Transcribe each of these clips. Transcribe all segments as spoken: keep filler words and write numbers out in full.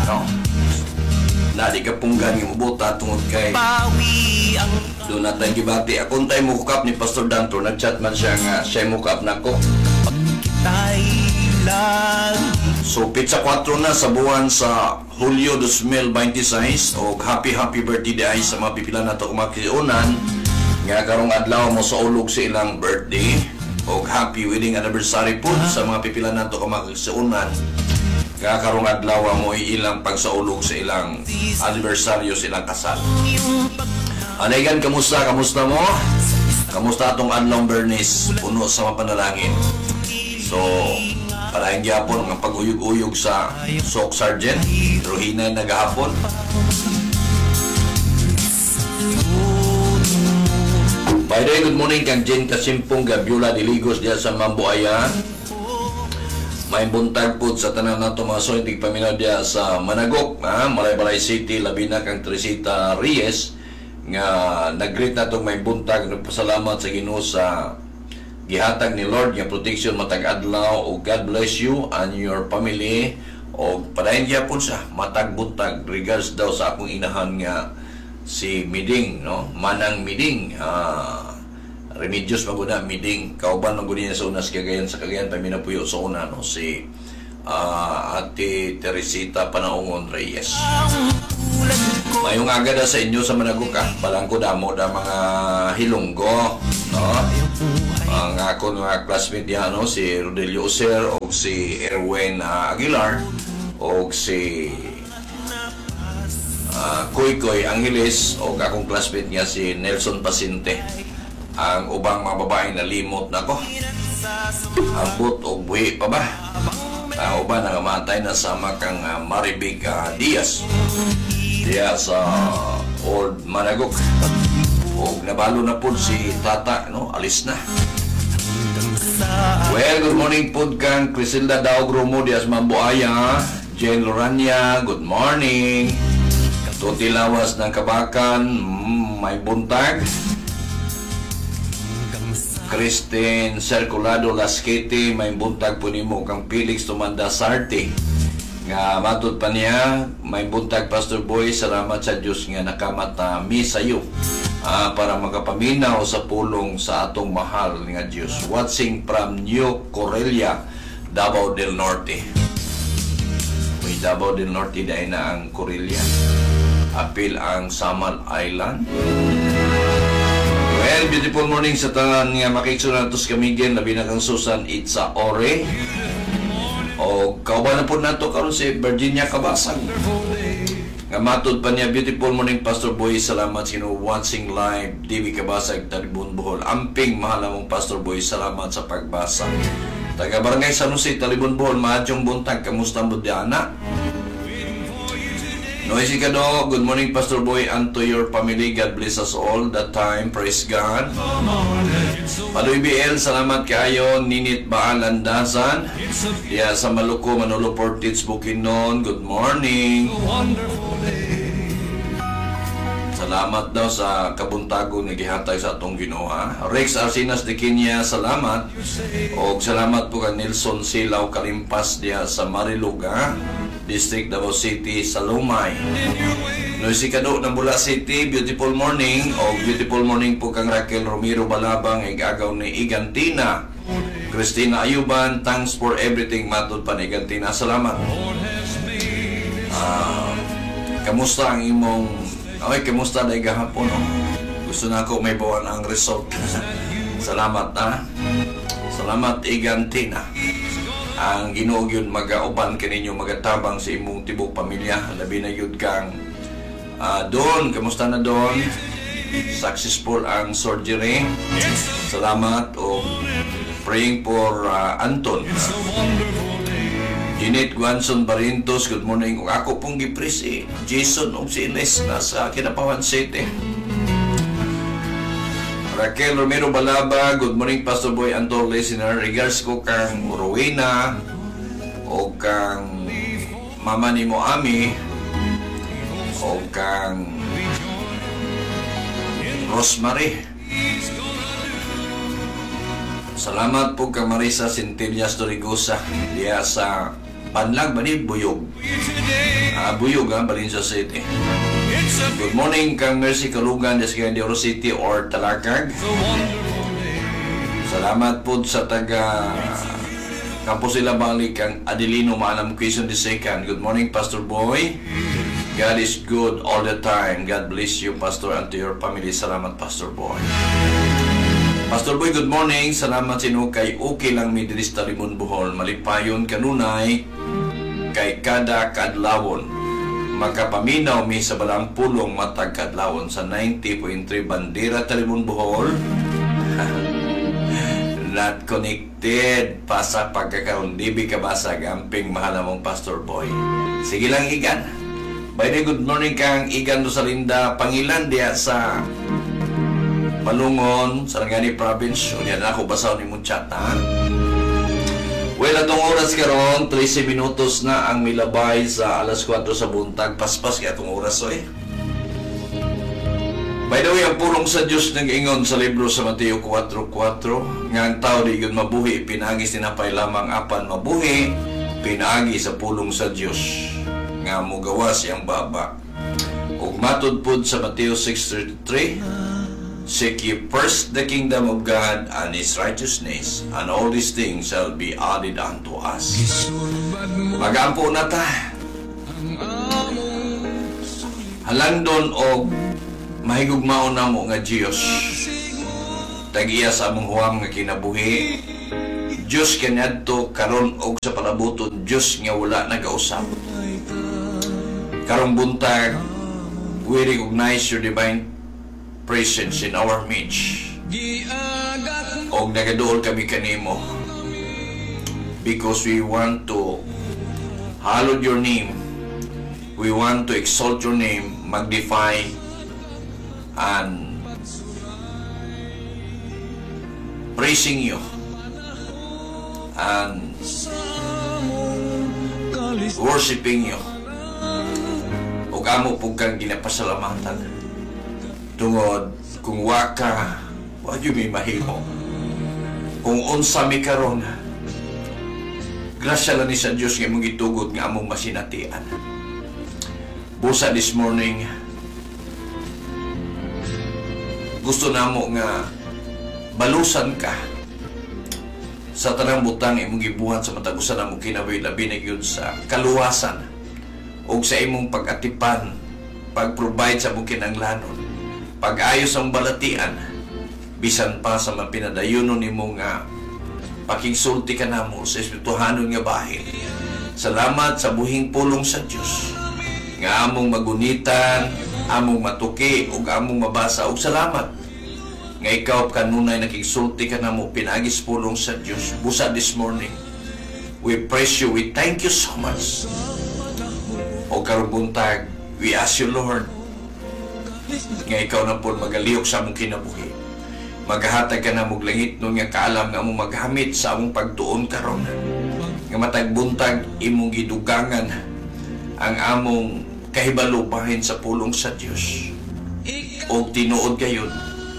no? Na di ka punggan nga mabuta tungod kay doon na tayong gibati. Akong tayo mukap ni Pastor Danto, nag-chat man siya nga siya mukap na ko. So, pizza kwatro na sa buwan sa Hulyo twenty twenty-six o happy happy birthday day sa mga pipila na ito umakiunan nga karong adlaw mo sa ulog sa ilang birthday o happy wedding anniversary po sa mga pipila na ito umakiunan nga karong adlaw mo ilang pagsaulog sa ilang anibersaryo sa ilang kasal. Anayan, kamusta? Kamusta mo? Kamusta atong adlaw Bernice? Puno sa mapanalangin. So, parahin gyapon ng pag-uyog-uyog sa Sock Sergeant, pero hinay nagahapon. By the way, good morning kang Jen Kasimpong Gabiola Diligos diya sa Mambuaya. May buntag po sa tanan nato mga sointig paminaw diya sa Managok, ha? Malay-Balay City, labi na kang Tresita Reyes nga nag-greet na itong may buntag, nagpasalamat sa Ginoo sa gihatag ni Lord nga protection matag adlaw o God bless you and your family o padayon gyapon sa matag buntag regards daw sa akong inahan nga si Miding, no? Manang Miding, uh, Remedios maguna Miding, kauban maguna niya sa unas Cagayan, sa Cagayan paminapuyo sa una, no? Si uh, Ate Teresita Panaungon Reyes. Mayong agad sa inyo sa Managok, ah. Balangko damo da mga hilonggo, no? Ang ako mga classmate niya, no? Si Rodelio Oser o si Erwin uh, Aguilar o si uh, Koy Koy Angeles o akong classmate niya si Nelson Paciente. Ang ubang mga babae na limot na ko. Ang but o buhi pa ba? Ang uban nangamatay na sama kang uh, Maribig uh, Diaz. Diya sa Old Managok. O nabalo na po si Tata, no? Alis na. Well, good morning po kang Crisilda Daog Romo Diaz Mambuaya, Jane Lorania, good morning. Tuti Lawas ng Kabakan, mm, may buntag. Christine Circulado Lasquete, may buntag po nimo kang Felix Tumanda Sarte. Nga matod pa niya, may buntag Pastor Boy, salamat sa Diyos nga nakamatami sa iyo. Uh, para magapaminaw sa pulong sa atong mahal nga Diyos. Watching from New Corelia, Davao del Norte. May Davao del Norte dahil na ang Corelia. Apil ang Samal Island. Well, beautiful morning sa tanan nga makiksunan tos kamigin, labi na kang Susan Itza Ore. O kauban na po na to karon si Virginia Kabasag. Nga matod pa niya, beautiful morning Pastor Boy, salamat sino watching live D V Kabasag, Talibon Bohol. Amping mahal mong Pastor Boy, salamat sa pagbasa. Taga Barangay San Jose, Talibon Bohol, maadyong buntag, kamusta mo diana? Noisy ka do, good morning Pastor Boy and to your family, God bless us all that time, praise God. Paloy B L, salamat kayo, Ninit Baal Landasan, yeah, sa Maluko, Manolo Portits, Bukidnon, good morning. Salamat daw sa kabuntago nga gihatag sa atong Ginoo. Rex Arsinas de Kenya, salamat. O salamat po ka Nelson Silaw Kalimpas diya sa Mariluga, District Davao City, Salumay. Noisy Kado ng Bula City, beautiful morning. O beautiful morning po kang Raquel Romero Balabang, igagaw ni Igantina. Christina Ayuban, thanks for everything. Matod pa ni Igantina, salamat. Uh, kamusta ang imong okay, kamusta na igahapon? Oh? Gusto na ako may bawa na ang result. Salamat ha. Salamat Igantina. Ang Ginoo yun magauban kaninyo magatabang sa imong tibok pamilya. Labi na yun kang uh, doon. Kamusta na doon? Successful ang surgery. Salamat o praying for uh, Anton. Jeanette Guanson Barintos, good morning. Kung ako pong gipris eh, Jason o si Ines nasa Kinapawan City. Raquel Romero Balaba, good morning Pastor Boy Anton listener. Regards ko kang Rowena o kang mama ni mo Ami o kang Rosemary. Salamat po kang Marisa Centellas Dorigosa diya sa Panlag ba ni Buyog. uh, Buyog, ha? Valencia City. Good morning kang Mercy Kalugan des kay Oro City or Talakag. Salamat po sa taga Kampo sila balik kang Adelino Maalam Quezon the second. Good morning Pastor Boy. God is good all the time. God bless you Pastor and to your family. Salamat Pastor Boy. Pastor Boy, good morning. Salamat sino kay okay lang mi diri sa Limon Bohol. Malipayon kanunay kay kada kadlawon. Makapaminaw mi sa balang pulong matag kadlawon sa ninety point three Bandera Talimon Bohol. Not connected pa sa pagkakaroon di kabasa gamping mahal mong Pastor Boy. Sige lang Igan. By the good morning kang Igan do sa Linda Pangilan diya sa Malungon, Sarangani Province. Unya na ako basaw ni mong chat ha. Well, atong oras karon thirty minutos na ang milabay sa alas kwatro sa buntag. Paspas kaya atong oras o eh. By the way, ang pulong sa Diyos nag-ingon sa libro sa Mateo four four nga ang tao di yun mabuhi, pinagi sinapay lamang apan mabuhi, pinagi sa pulong sa Diyos nga mugawa siyang baba. Ug matud pud sa Mateo six thirty-three, seek ye first the kingdom of God and His righteousness, and all these things shall be added unto us. Magampo na ta. Halandon o mahigugmaon na mo nga Diyos. Tagiya sa among huwam nga kinabuhi. Diyos kanyadto karon og sa palabuton. Diyos nga wala nagausap. Karong buntag, we recognize your divine presence in our midst. Og nagaduol kami kanimo because we want to hallow your name. We want to exalt your name, magnify and praising you and worshiping you. Og amo pug kang ginapasalamatan tungod kung waka wa gyud mi mahimo kung unsa mi karon grasya lang ni sa Dios nga mong gitugod nga among masinatian. Busa this morning gusto namo nga balusan ka sa tanang butang imong gibuhat sa matag usa namo kinabuhi labi na gyud sa kaluwasan ug sa imong pag-atipan, pag-provide sa imong kinahanglanon, pag-ayos ang balatian, bisan pa sa mapinadayonon nimo nga pakigsulti ka namo sa espirituhanon nga bahin. Salamat sa buhing pulong sa Dios nga among magunitan, among matuki ug among mabasa. Ug salamat nga ikaw kanunay nakigsulti ka namo pinagis pulong sa Dios. Busa this morning we praise you, we thank you so much. O karong buntag, we ask you Lord nga ikaw na po magalihok sa among kinabuhi. Maghahatag ka na mong langit nun nga kaalam nga among maghamit sa among pagtuon karon. Nga matag buntag imong gidugangan ang among kahibalo bahin sa pulong sa Dios. O tinuod gayon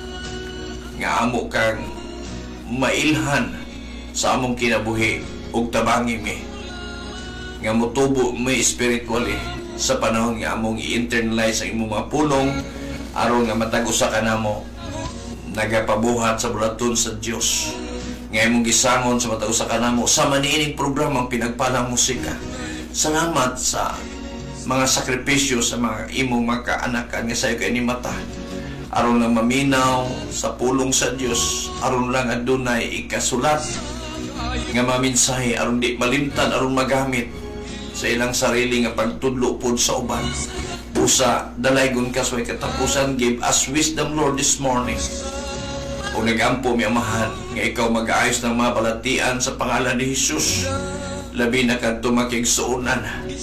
nga amo kang mailhan sa among kinabuhi ug tabangi mi nga motubo may spiritually sa panahon nga among i-internalize ang imong mga pulong aron nga matag usa ka namo nagapabuhat sa bulaton sa Dios nga imong gisangon sa matag usa ka namo sa maniining programang pinagpalang musika. Salamat sa mga sakripisyo sa mga imong mga kaanakan nga sayo kay ni mata aron nga maminaw sa pulong sa Dios, aron lang adunay ikasulat nga maminsahe aron di malimtan aron magamit sa ilang sarili nga pagtudlo pod sa uban. Busa dalaygon ka sa katapusan. Give us wisdom Lord this morning. O nagampo mi amahan nga ikaw mag-aayos ng mga balatian sa pangalan ni Jesus. Labi na kadto makigsuonan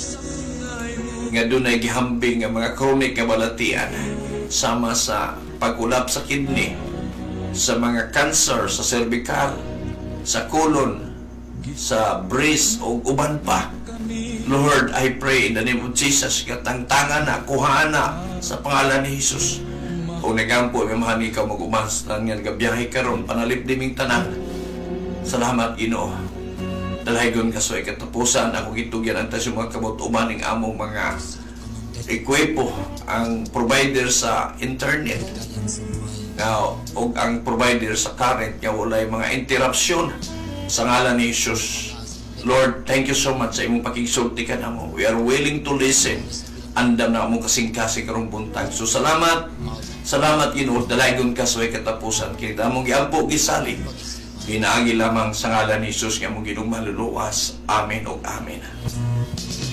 nga dunay gihambing nga mga chronic nga balatian sama sa pag-ulap sa kidney, sa mga cancer sa cervical, sa colon, sa breast o uban pa. Lord, I pray in the name of Jesus, katangtangan na, kuhaan na sa pangalan ni Jesus. Kung nagampo, may mahal ikaw mag-umas lang yan, gabiyahe karon panalip diming tanan. Salamat, Ginoo. Dalhagon kasoy katapusan ako gitugyan ang tasyo mga kabutuban ng among mga ekwipo, ang provider sa internet now og ang provider sa current nga walay mga interruption sa ngalan ni Jesus. Lord, thank you so much sa imong pakigsulti ka namo. We are willing to listen. Andam na among kasing-kasing karong buntag. So salamat, salamat Ginoo, dalagon ka sa katapusan. Kita mong giampo gisalig. Ginaagi lamang sa ngalan ni Jesus nga mong ginong maluluwas. Amen o amen.